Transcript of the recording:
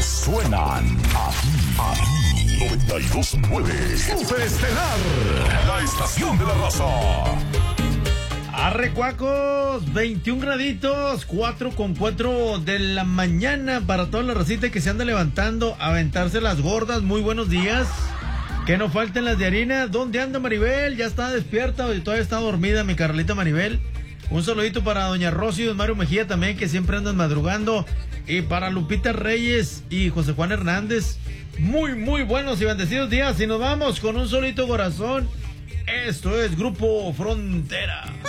suenan aquí. 92.9 Super Estelar, la estación de la raza. Arrecuacos, 21 graditos, 4:04 de la mañana para toda la racita que se anda levantando a aventarse las gordas. Muy buenos días. Que no falten las de harina. ¿Dónde anda Maribel? Ya está despierta o todavía está dormida mi Carlita Maribel. Un saludito para doña Rosy y don Mario Mejía también, que siempre andan madrugando. Y para Lupita Reyes y José Juan Hernández. Muy buenos y bendecidos días. Y nos vamos con un solito corazón. Esto es Grupo Frontera.